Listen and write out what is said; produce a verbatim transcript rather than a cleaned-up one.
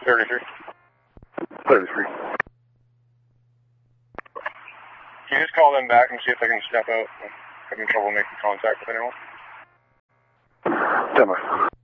thirty-three. thirty-three. Can you just call them back and see if they can step out? I'm having trouble making contact with anyone. Demo.